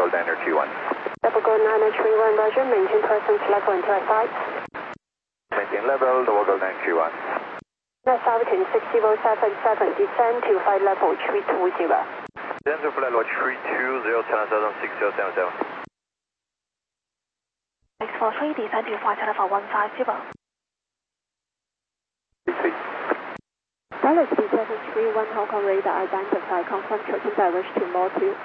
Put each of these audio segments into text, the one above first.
Gold Niner 31. Double Gold Niner 31, Roger. Maintain presence level until I flight. Maintain level, Double Gold Niner 31. Next altitude 6077, descend to flight level 320. Descend to flight level 320, channel 6077. X43, descend to flight level 150. Dallas B731, Hong Kong radar identify, confirm tracking direction to Mall 2.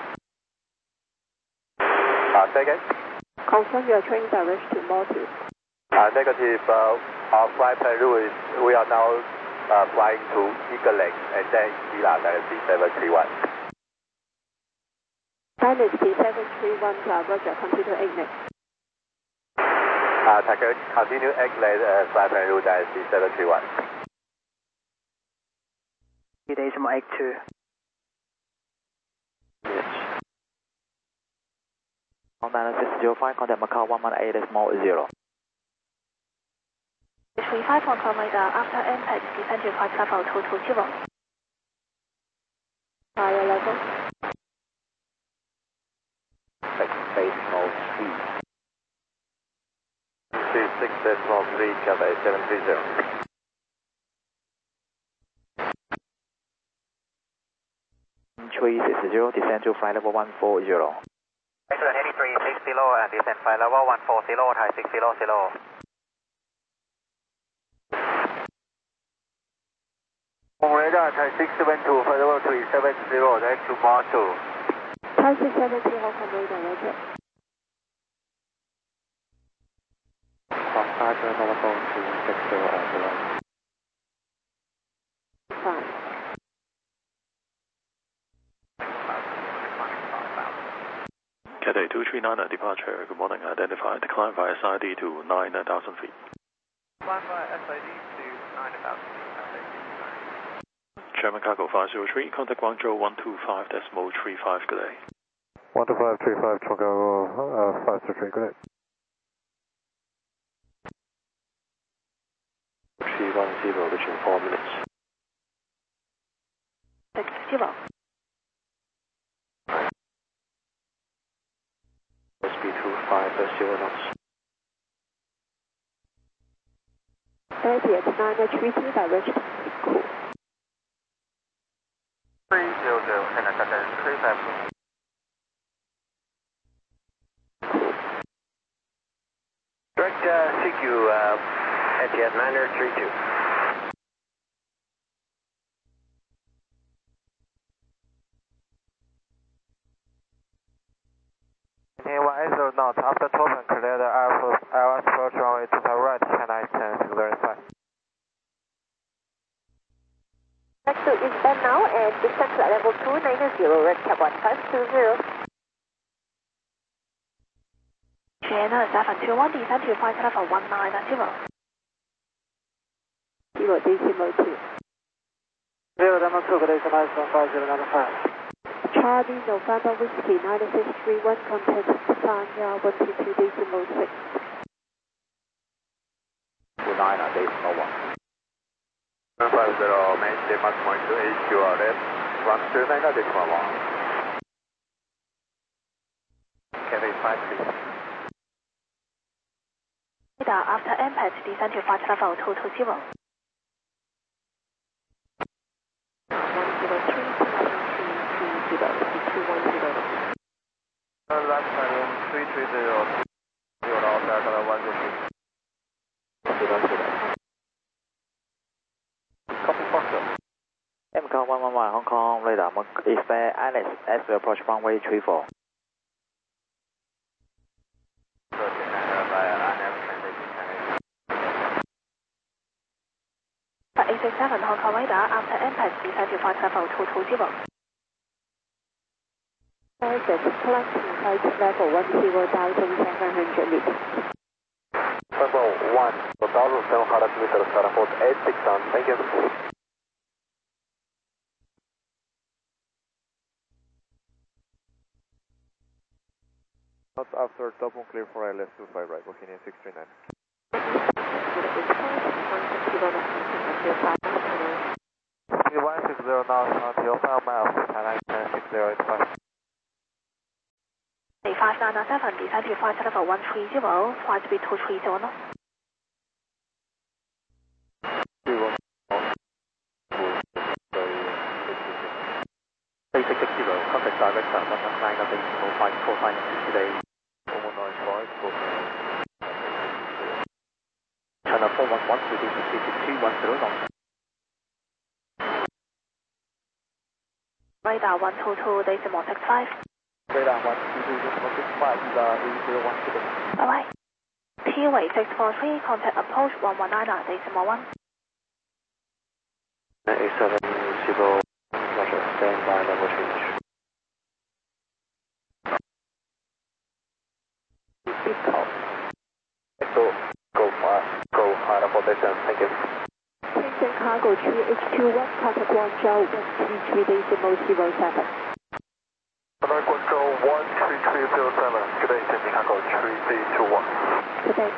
Say again? Confirm your training direction to Mall 2. Negative, our flight plan route is, we are now flying to Eagle Lake and then Gila Dynasty 731. Dynasty 731, Roger, continue to ignite. Continue ignite flight plan route Dynasty 731. Decimal 82. Yes. On 9605, contact Macau 118.0. 35 Hong Kong radar, after impact, descend to flight level 220. Fire level. Decimal 3. 36.3, Cathay 730. Descend to flight level 140. Excellent, 83, 60 and descend flight level 140, Thai 600. Radar Thai 672, flight level 370, next to Mall 2. Thai 672, Hong Kong radar, Roger. Cross 5 telephone 260 and below. Fine. Cathay 239 departure, good morning, identify, decline via SID to 9,000 feet. Decline via SID to 9,000 feet. German Cargo 503, contact Guangzhou 125.35, good day. 12535, Chicago 503, good day. 310, reaching 4 minutes. 650. Speed 25 knots. 30 932, direction cool. 300, and Cathay 35. Direct CQ, SES 932. Maintain 180 knots, after topping, clear the LS approach runway to the right, China 10, verify. Next to inbound now and descend to level 290, red cap 1520. China 721, descend to flight level 190. 0 decimal 2. 0 Demo 2, good day, Chennai 75095. Charlie November Whiskey 9631, contact Sanya 122 decimal 6. 29 decimal 1. 750, maintain maximum to AQRF, 129 decimal 1. Cathay 53. Radar after impact, descend to flight level 220. 103, Last time 330, 0 outside 103. Copy Foxtrot. MCAL 111 Hong Kong radar, expect Alice as we approach runway 34. For 867 Hong Kong radar, after impact, descend to flight level 220. Service, collecting flight level 10,700 meters. Level 1,700 meters, airport 861, thank you. After double clear for ILS 25 right, looking in 639. Speed 160 knots until 5 miles, China 106085. 597, descend to flight level 130, flight speed 230 knots. Basic 60, contact director 119 decimal 545 today. 195, China 411 to DC 210 knots. Radar 122, decimal 65. Radar 122, decimal 65, 3010. Bye bye. T-Way 643, contact approach 119, decimal 1. 87, Roger, stand by level change. Speed call. Go hard for distance, thank you. Tianjin Cargo 3H21, contact Guangzhou 133, decimal 07. Contact Guangzhou 13307, good day, Tianjin Cargo 3D21. Good day.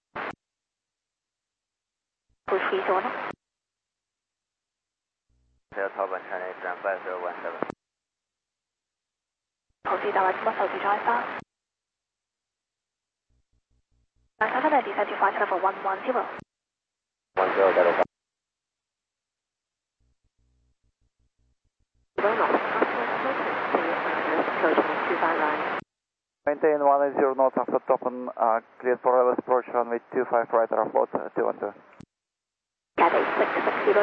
230 knots. Tower China 5017. Proceed direct to Muscle to drive bar. 97, descend to flight level 110. 10 that'll go. Maintain 180 knots after toppen, cleared for LS approach runway 25 right around 212. Cathay 660,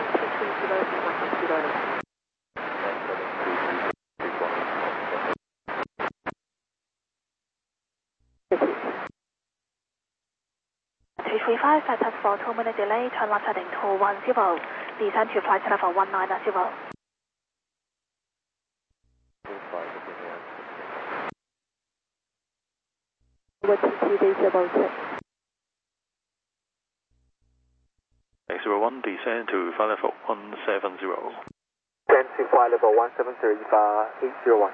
330, 335, flight for 2-minute delay, turn left heading 210, descend to flight level 190. X01, descend to flight level 170. Descend to flight level 170, 801.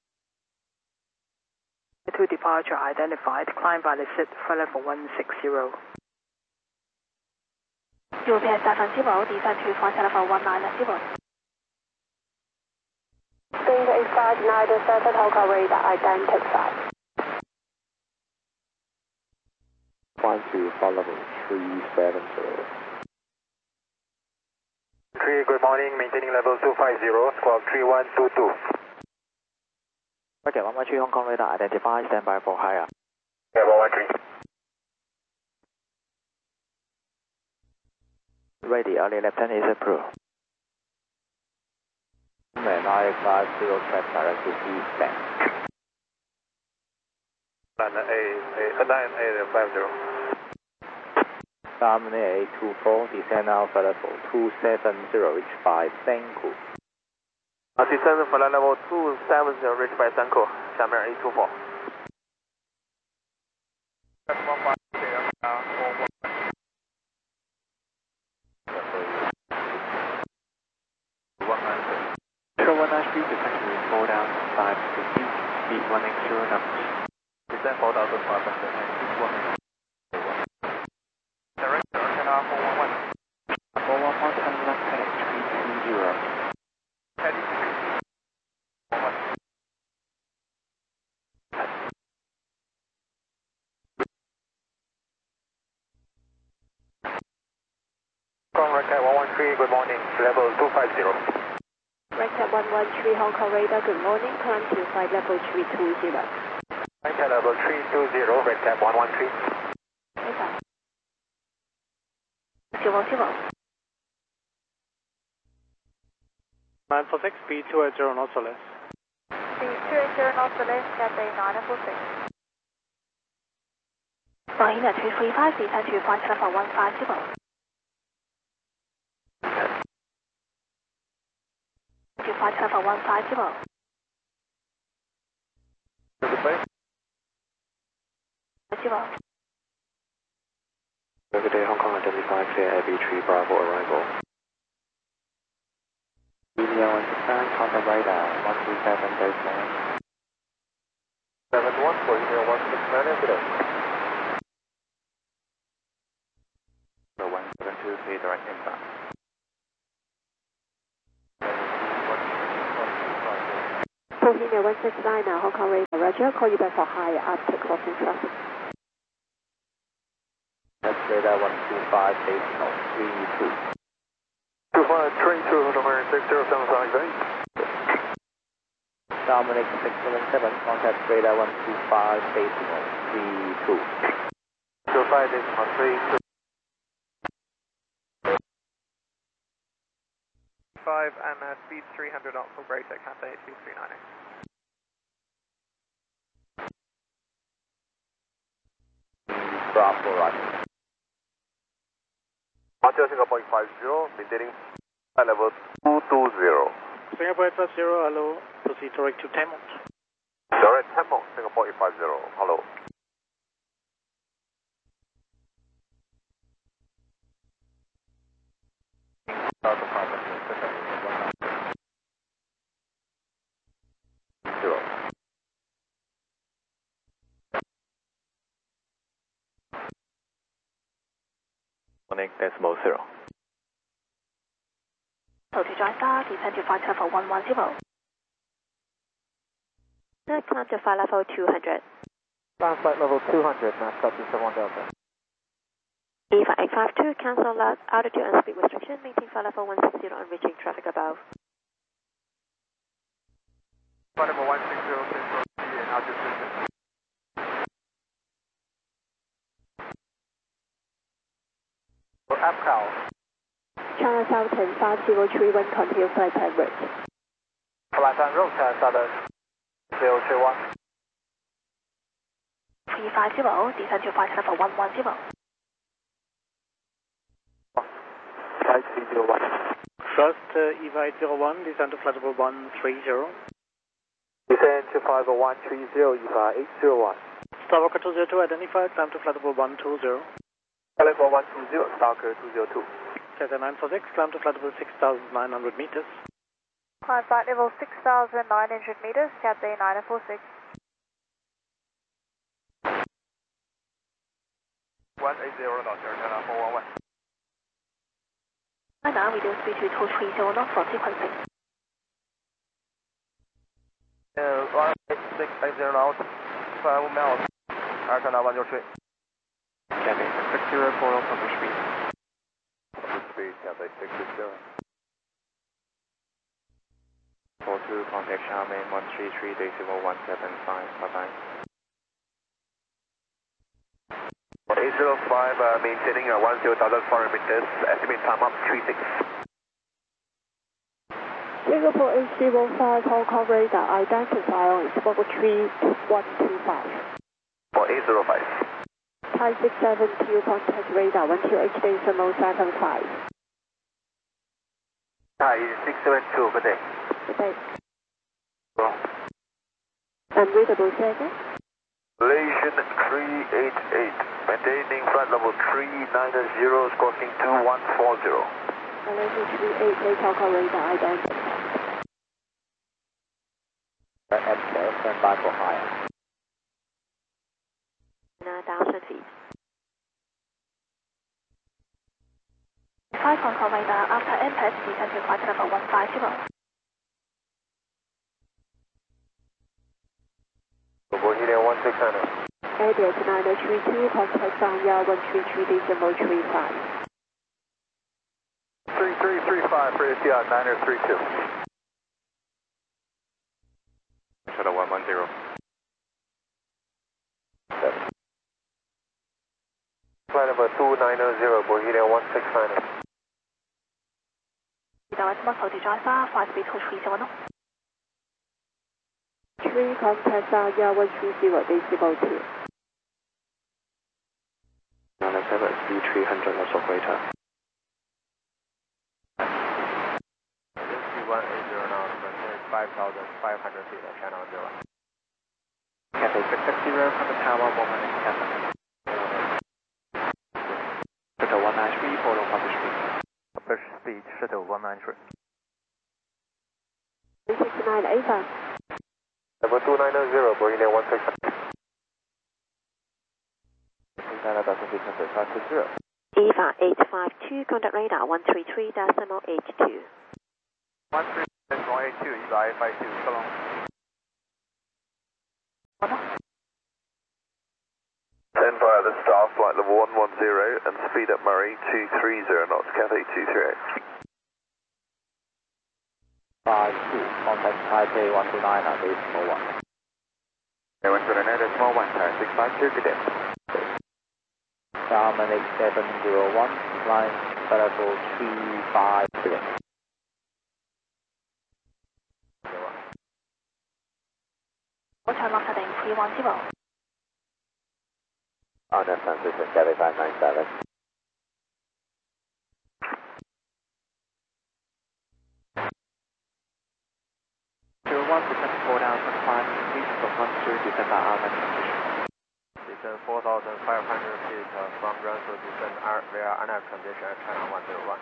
2 departure identified, climb by the SID, flight level 160. European 70, descend to flight level 190. Sting 859, Hoka radar identified. Climb to flight level 370. 3, good morning, maintaining level 250, squawk 3122. Okay, 113 Hong Kong radar identified, stand by for higher. Yeah, 113. Ready, early left turn is approved. Man, I-50 track direct to eastbound. 9A50. 3824, descend Alpha level 270, reach by Senku. Descend flight level 270, reach by Senku. 下面 A24. Show 19 speed, essentially 4 down, 550, speed 180 knots. Descend 4,500 and speed 1. Director, China 411. 411, turn left heading 320. Heading 311. Contact 113, good morning, level 250. Recap 113 Hong Kong radar, good morning, climb to flight level 320. Contact level 320, recap 113. Radar. 010. 946, speed 280 knots or less. Speed 280 knots or less, Cathay 946. Flying at 335, descend to flight level 150. To flight level 150. Good day, Hong Kong identified, clear AB3 Bravo arrival. India 169, contact radar 137 baseline. 71 for India 169, good day. 172, clear direct inbound. For India 169 now, Hong Kong radar, Roger, call you back for higher after crossing traffic. That's radar 125, facing on 32. 2532, number 6075. Dominic 677, contact radar 125, facing on 32. 25.32. 5 and speed 300 knots for Greater Cathay 2390. Bravo, Roger. Montreal Singapore 50, maintaining flight level 220. Singapore 80, hello. Proceed direct to Tamont. Direct Tamont, Singapore 850, hello. Decimal 0. Hotel Drive Star, descend to flight level 110. Climb to flight level 200. Climb flight level 200, now stop to 71 Delta. EVA 852, cancel altitude and speed restriction, maintain flight level 160 and reaching traffic above. Flight level 160, and altitude. APCAL. China Southern 5031, continue flight time route. Flight time route, China Southern 031. 350, descend to flight level 110. 5301. First, EVA 801, descend to flight level 130. Descend to flight level 130, EVA 801. Starwalker 202 identified, climb to flight level 120. Flight level 120, Stalker 202. Cathay 946, climb to flight level 6,900 meters. Climb flight level 6,900 meters, Cathay 946. 180 knots, China 411. And now reduce speed to 230 knots for sequencing. 680 knots, 5 miles, China 103. Cathay 660, for public speed. Public speed, Cathay 660. 42, contact Charmaine 133.175, bye-bye. 805, maintaining 10,400 meters, estimate time up 36. Singapore 805, Hong Kong radar, identify on Singapore 3125. For 805. Thai 672, contact radar 128.75. Thai 672, good day. Good day. Go. Unreadable second. Malaysian 388, maintaining flight level 390, crossing 2140. Malaysia 388, Hong Kong radar, identify. Exhale, stand by for higher. 9,000 feet. 5 Hong Kong radar, after impact, descend to flight level 150. Bohemian 1600. Airdeck 9032, contact Sanya 133.35. 3335 for ATR 9032. Shuttle 110. 7. Flight number 290, Bohemian 1600. Direct Hotel Drive Star, flight speed 230 knots. 3, contact Sanya 130, decimal 2. 97, speed 300 knots operator. 180 now, 5,500 feet of channel 0. Cathay 660, from the tower, 1 minute, Cathay. Shuttle 193, follow public speed. Public speed, Shuttle 193. 698. Level 290, Bohemian 1600. EVA 852, contact radar 133.82. 133.82, EVA 852, so long. the star flight level 110 and speed up Murray 230 knots, Cathay 238. 52, contact Taipei 129 at decimal 1. 129 decimal 1, turn 652, good day. Garmin 8701, flying level 350. Turn left heading 310. On that transition, Cathay 597. Descend 4,500 feet from 13, descend by Arman transition. Descend 4,500 feet from Runway, descend via Arman condition at China 101.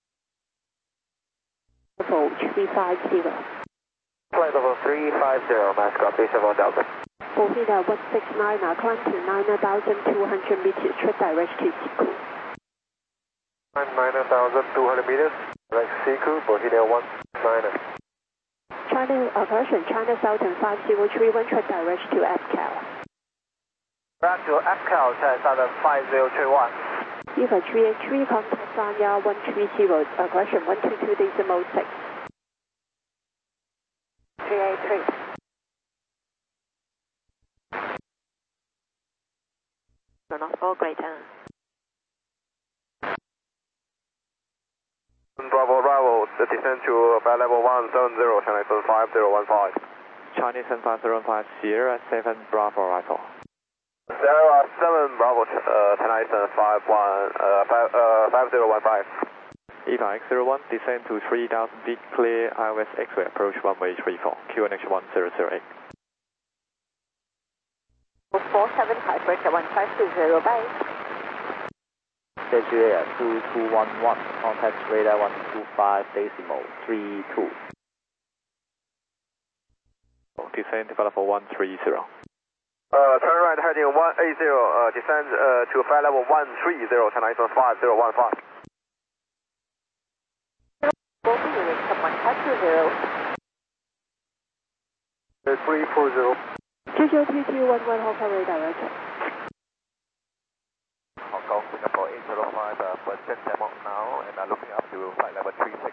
Level 350. Flight level 350, mass copy, 7 Delta. Bovina 169, climb to 9,200 meters, straight direct to Siku. 9,200 meters, like Siku, Bovina 169. China version China Southern 5031, straight direct to FCAL. Back to FCAL, China Southern 5031. Eva 383, contact Sanya 130, version 122.6. 383. Not all greater. Bravo, Bravo, descend to flight level 170, China 5015. Chinese 5015, Sierra 7 Bravo Rifle. Sierra 7 Bravo, China 5015. EVA X01, descend to 3,000 feet, clear iOS X-ray, approach runway 34, QNH 1008. 475, Bridge 1520, bye. JGA 2211, contact radar 125 decimal 32. Descend to level 130. Turn right heading 180, descend to flight level 130, China 5015. Booking unit, 1520. 340. 222211, Hong Kong radar, roger. Hong Kong, Singapore 805, but check them out now, and I'm looking up to flight level 360.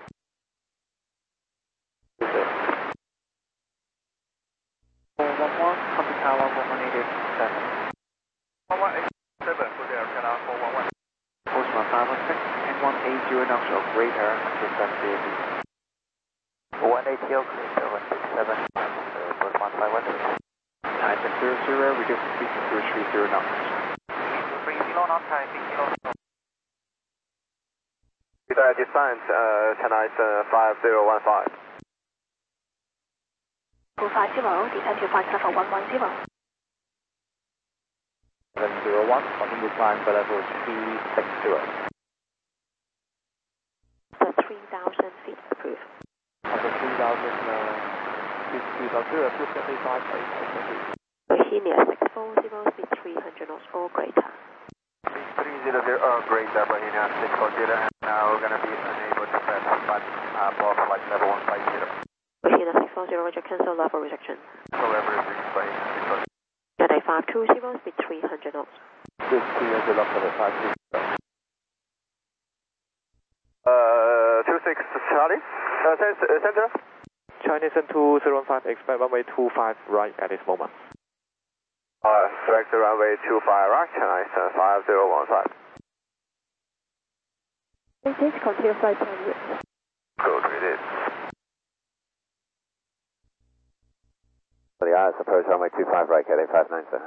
411, copy tower 487. 187, go there, Canada 411. Postman 516 and 180 knots or greater, descend VAB. 180 greater, 167, Postman 516. Time 600, reduce speed to 230 knots. 3 kilo knots, time 6 kilo knots. Descent, China 5015. 250, descend to flight level 110. 701, continue climb for level 360. The 3,000 feet approved. On the 3,000 feet, 255, Bohemia 640, speed 300 knots or greater. 300 greater, Bohemia 640, and now we're going to be unable to press but above flight level 150. Bohemia 640, roger, cancel level rejection. So everything is fine. Cathay 520, speed 300 knots. this 300 knots of 560. 26 Charlie, center. Chinese 2015, expect runway 25 right at this moment. Select runway 25 right, China 5015. Please continue flight 10 route. Good, read it. For the IS approach runway 25 right, Cathay 597.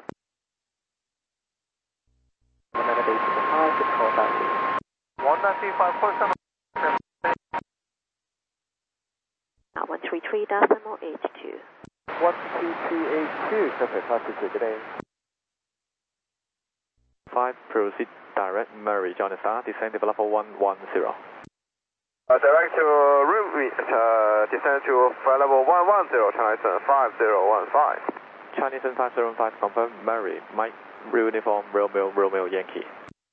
Remember to 5, call back. 1935, 133.82. 12282, Cathay 522, good day. 5, proceed direct, Murray, John Star, descend to level 110. Direct to room, descend to flight level 110, China 5015. Chinese 505, confirm, Murray, Mike, uniform, Romeo, Yankee.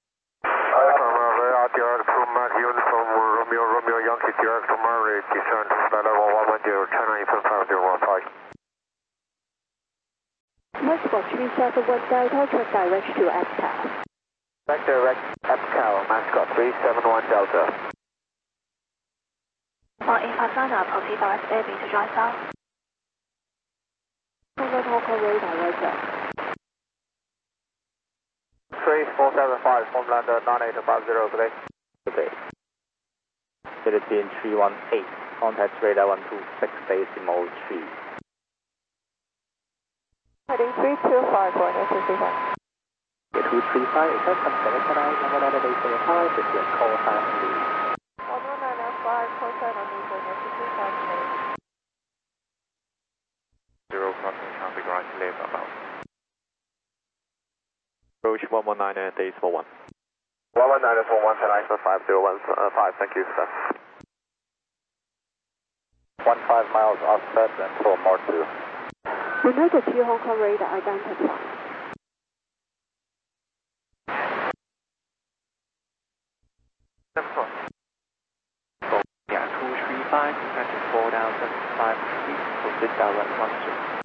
Direct to Mike, uniform, Romeo, Yankee, direct to Murray, descend to flight level 110, China 5015. Approach for 371 Delta, track direct to FCAL. Track direct FCAL, Mascot 371 Delta. 1859, proceed direct AB to dry south. Convert Hong Kong radar, roger. 3475, Homelander 9850, good day. Good day. Philippine 318, contact radar 126 decimal 3. Heading 325 for an SSC1. 235, is that something that I have another base of 5, if you call high and lead. 11905, contact on me for an SSC5 today. 0 crossing traffic right left about. Approach 119 at decimal 1. 119 for 1 tonight for 5015, thank you, sir. 15 miles offset and 4 more 2. United 2 Hong Kong radar identified. Yeah, 235, United 4005 feet, proceed direct 12.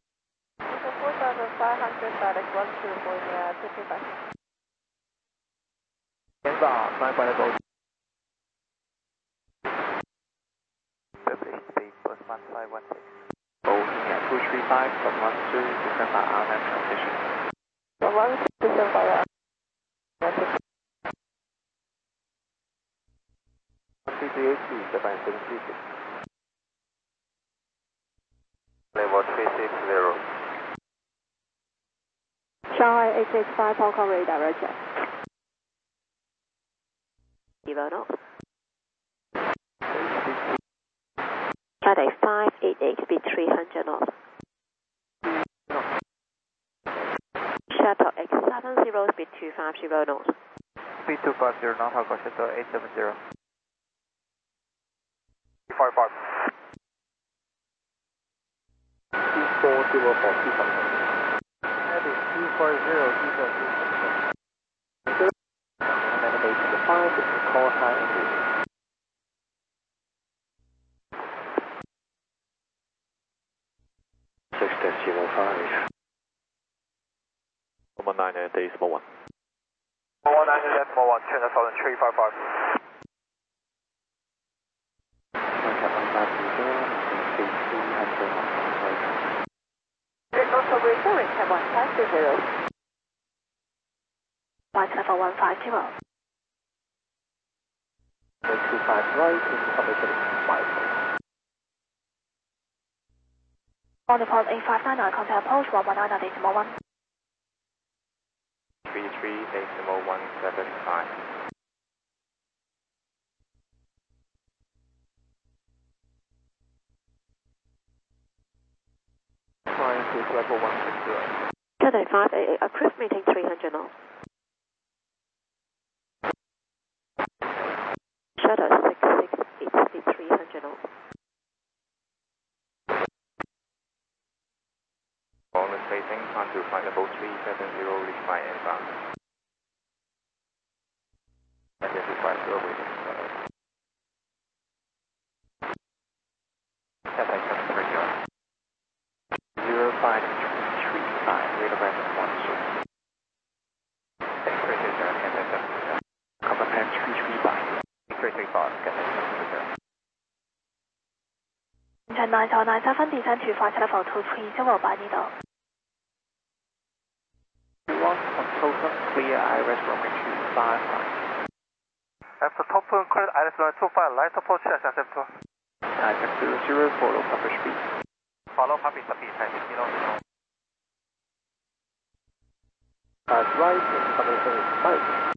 4500 direct 12 for the 55. Fly by the boat. 58 plus 1516. Boeing at 235 from 12, December RNAV transition. From 12 December, 338 Japan 736. Level 360. Shanghai 865 Hong Kong radar, roger. 0 knots. Cathay 588, speed 300 knots. Shuttle X70, speed 250 knots. Speed 250, now Hong Kong Shuttle 870. 255. 240 for 250. Heading 240, 240. Another base of 5, if you call high and lead. 6.05. 119 at decimal 1. 119 decimal 1, China Southern 355. also referring to 150. Flight level 150. 25 right, information 5. On the port 8599, contact approach 119 at decimal 1. 33.175. Flying to level 160. Cathay 588, approved meeting 300 knots. Shuttle 668, speed 300 knots. Bonus spacing, on to flight level 370, reach my inbound. Identify service. Cathay 730. 0535, radar band 10. X-ray 0, Cathay 730. Cover band 335. X-ray 35, Cathay 730. Engine 9097, descend to flight level 230 by needle. 1 on total, clear IRS runway 255. After top clear IRS runway 25, light approach at 72. Contact 00, follow proper speed. Follow proper speed, 90. Right, information is 5.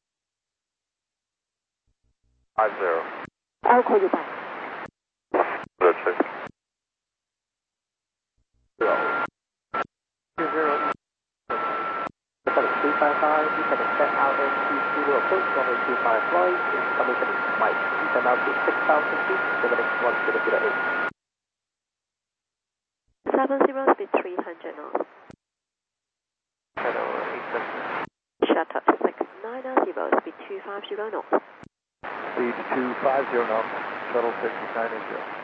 50. I'll call you back. Good, sir. 20. Republic 355, you can set out NT0 approach, runway 25 right, information is Mike. You can now to 6,000 feet, 7X1008. 70, speed 300 knots. Shadow 870. Shuttle 690, speed 250 knots. Speed 250 knots, shuttle 690.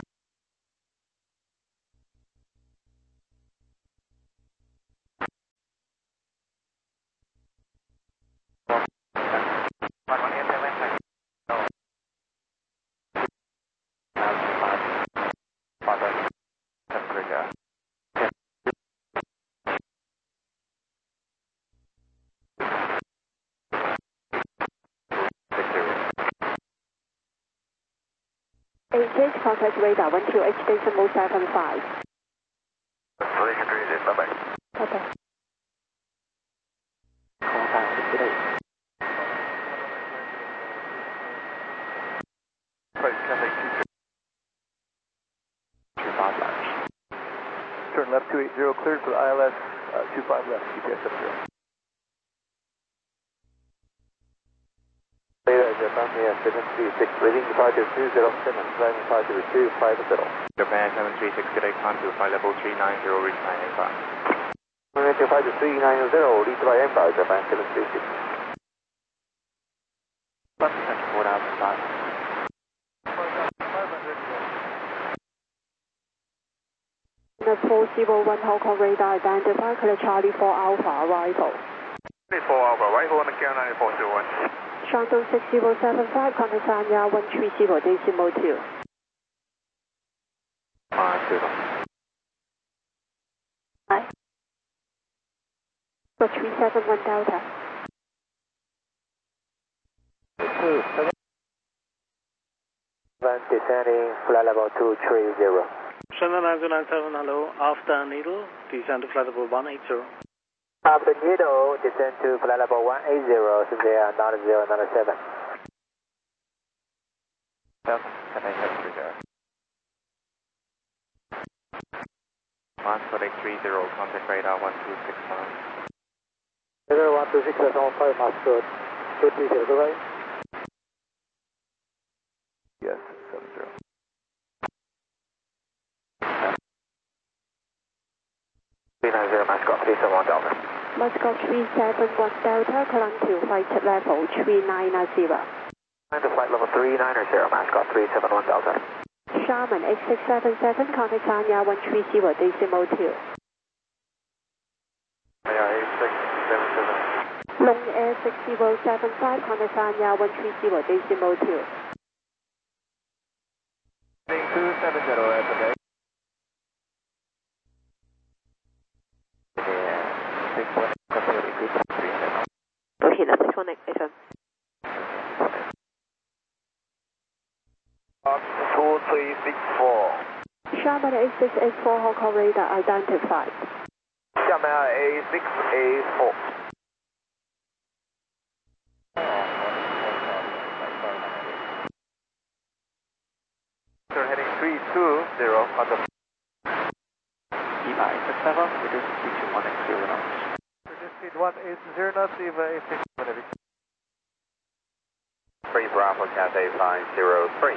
change, contact radar 128.75. Collision treated, bye-bye. Bye-bye. Contact 68. Right, Cathay 25 launch. Turn left 280, cleared for ILS 25 left, GPS 70. Japan Air 736, reading departure 207, flying departure 250. Japan 736, today climb to flight level 390, reach 985. Flight departure 390, lead by Embraer, Japan 736. Sunset 4005. The 401 Hong Kong radar identified Charlie 4 Alpha arrival. 4 Alpha, arrival on the KL 9421. Shandong 6075, contact Sanya 130.2. Hi. For 371 Delta. Descending flight level 230. Shanghai 9297, hello. After Needle, descend to flight level 180. After Needle, descend to flight level 180, so they are not 097. Delta, Cathay 730. Mars Quebec 30, contact radar 1265. 126, 5 Moscow, 230, right? Yes, 70. Mascot 371 Delta. Mascot 371 Delta, climb to flight level 390. Climb to flight level 390, Mascot 371 Delta. Sharman 8677, contact Sanya 130.2. Long Air 6075, contact Sanya 130.2. 270 today. Rohila 618 FM. 2364. Sharman 8684 Hong Kong radar identified. Xiamen A6A4. Turn heading 320 on the EVA 87, reduce speed to 180 knots. reduce speed 180 knots, EVA 87. 3 Bravo Cathay 503.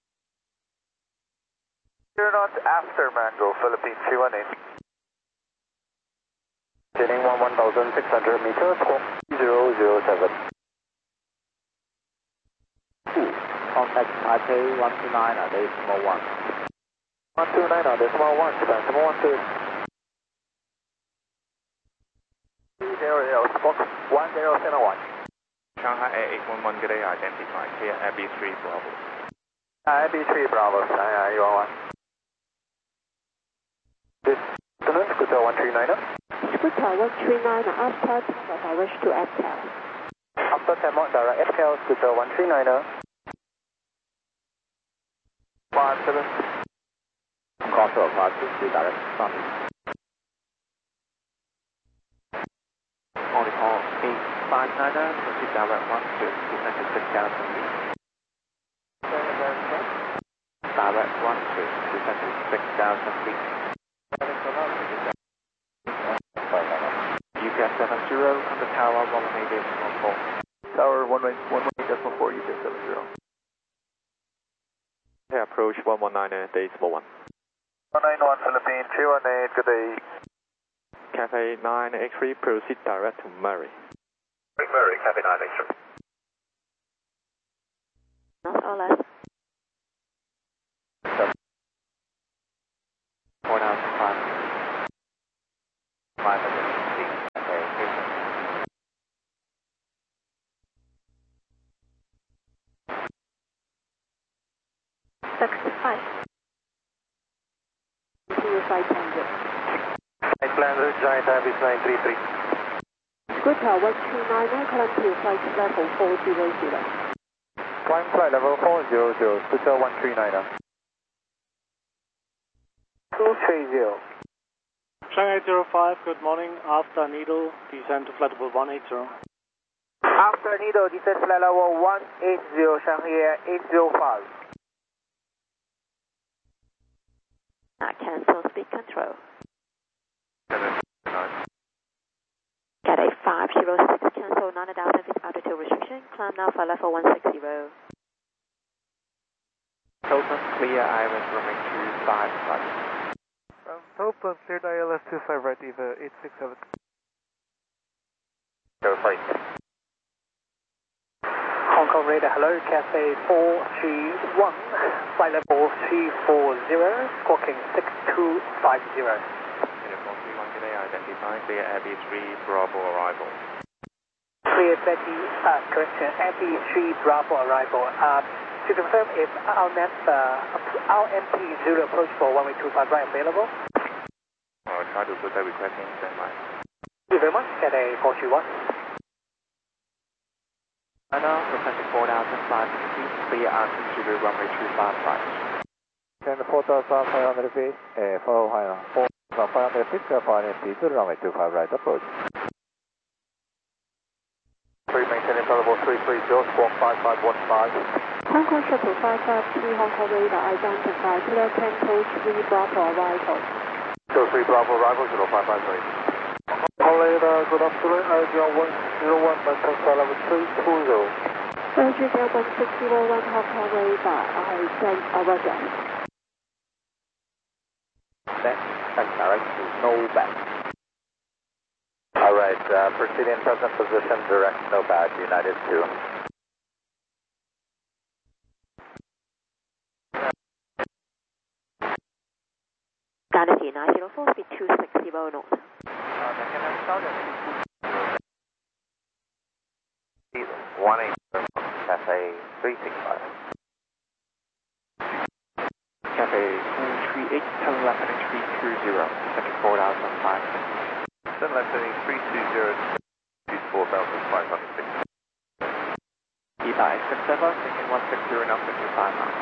0 knots after Mango, Philippine 318. Heading 11,600 meters, 007. Contact Taipei 129 at 8.1. 129 on decimal 1, Japan 712. 300, Fox 1071. Shanghai Air 811, today identified, clear AB3 Bravo. AB3 Bravo, Shanghai 811. Afternoon, Scooter 139. Scooter 139, after takeoff, I wish to FTL. After Tamok, direct FTL, Scooter 139. 57. Control 523, direct front. Only call 859, proceed direct 1 to descend to 6,000 feet. Direct 1 to descend to 6,000 feet. UPS 70 on the tower 118.4. Tower 118.4, UPS 70. Yeah, approach 119, decimal 1. 191 Philippine 318, good day. Cathay 983, proceed direct to Murray. Murray, Cathay 983. Not all less. 4,500. 500 feet. Okay, 65. Continue flight tangent. Flight plan route, giant Ibis 933. Scooter 129, climb to flight level 400. Climb flight level 400, Scooter 139. 230. Shanghai 05, good morning. After Needle, descend to flight level 180. After Needle, descend flight level 180, Shanghai 805. Cancel speed control. Cathay 506, cancel 9,000 feet altitude restriction. Climb now for level 160. Total clear, ILS runway 25 right. Total cleared ILS 25 right, EVA 867. 05. Hong Kong radar, hello, Cathay 431, flight level 340, squawking 6250. Identify clear Abbey 3 Bravo arrival. Clear Betty, correction, Abbey 3 Bravo arrival. To confirm if RMP 0 approach for 1825 right available? I'll try to put that request in standby. Thank you very much, Cathay 431. Now, requesting 4,500 feet, clear RMP 0 runway 25 right. Send 4,500 feet, follow higher. 4,500 feet, RMP 0 runway 25 right approach. 3 maintaining flight level 330, squawk 5515. Hong Kong Shuttle 553, Hong Kong radar, identify clear Tango 3 Bravo arrival. 03 Bravo arrival, 0553. Hong Kong radar, good afternoon, IGL 101, maintain flight level 320. Virginia 1601, Hong Kong radar, Roger. That's direct to no back. Alright, proceeding present position, direct no badge, United 2. Galaxy 904, speed 260 knots. Speed 180, Cathay 365. Cathay 238, turn left heading 320, second 4,500. Turn left heading 320, speed 4,506. EVA 867, taking 160 now 55 miles.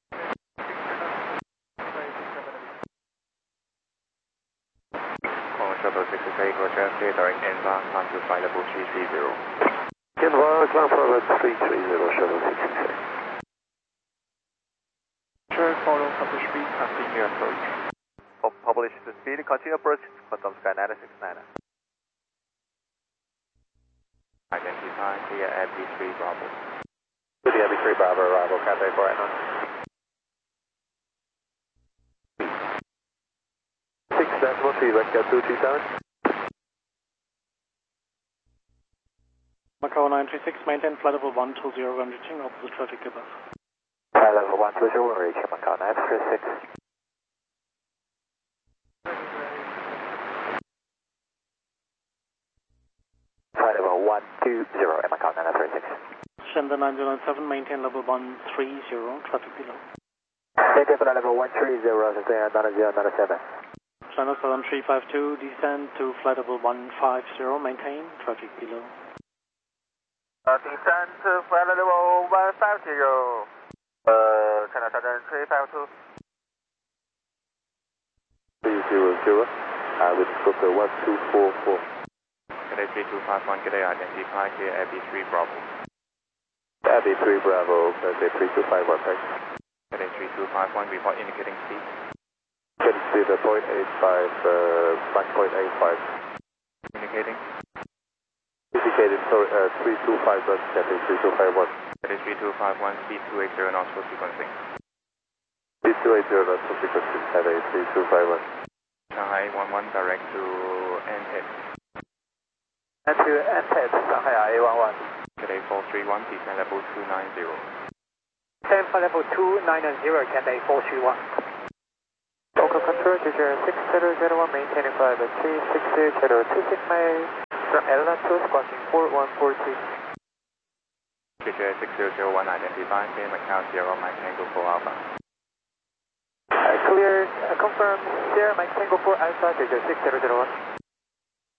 Shuttle 68, Roger, direct inbound, climb to flight level 330. Inbound, climb forward 330, Shuttle 66. Sure, follow published speed, continue approach. Publish the speed, continue approach, Quantum Sky 969. Identify clear Abbey 3 Bravo. To the Abbey 3 Bravo arrival, Cathay 489. 6.3, Westgate 227. Macau 936, maintain flight level 120 when reaching opposite traffic above. Flight level 120 when reaching Macau 936. Flight level 120 at Macau 936. Shenzhen 907, maintain level 130, traffic below. Maintain flight level 130, sustain 9097. China Southern 352, descend to flight level 150, maintain traffic below. Descend to flight level 150, China Southern 352. 300, with scope 1244. Cathay 3251, Cathay identify clear Abbey 3 Bravo. Abbey 3 Bravo, Cathay 325, perfect. Cathay 3251, report indicating speed. Can see the 0.85, back 0.85. Indicating? Indicated, sorry, 325, that's Cathay 3251. Cathay 3251, speed 280 knots for sequencing. Speed 280 knots for sequencing, Cathay 3251. Shanghai 11, direct to NHEAD. And to NHEAD, Shanghai A11. Cathay 431, descend level 290. Descend for level 290, Cathay 431. Local control to 6001, maintaining flight level 360, 26 miles from Atlanta to squawking 4142. Fisher 6001, identify clear Macau Sierra Mike Tango 4 Alpha. Clear, confirm Sierra Mike Tango 4 Alpha, Fisher 6001.